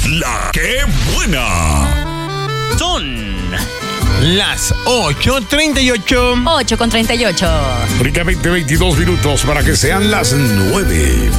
La que buena. Son las 8:38. 8:38. Únicamente 22 minutos para que sean las 9.